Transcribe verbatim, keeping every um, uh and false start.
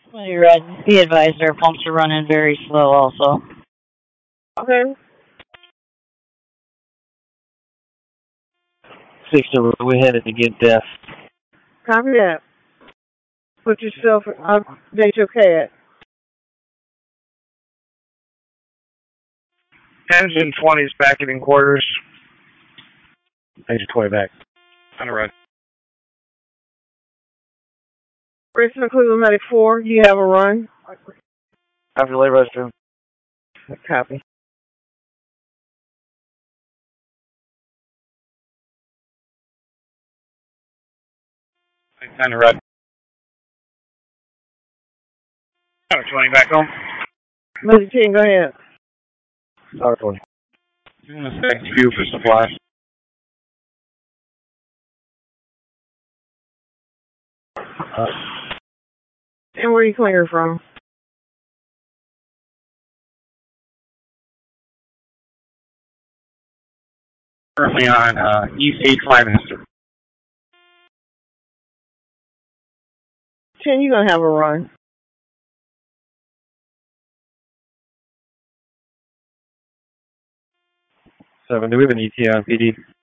Well, you're right. Be advised, our pumps are running very slow also. Okay. Six number, we're headed to get death. Copy that. Put yourself update your C A D. Engine twenty is back in quarters. Engine twenty back. On the road. Richmond Cleveland Medic four, you have a run. After the labor restroom. Copy. On the road. Tower twenty back home. Medic ten, go ahead. Tower twenty. I'm going to say fuel for supply. Uh, And where are you clearing from? Currently on uh, East eight five Mister ten, you're going to have a run. seven, do we have an E T A on P D?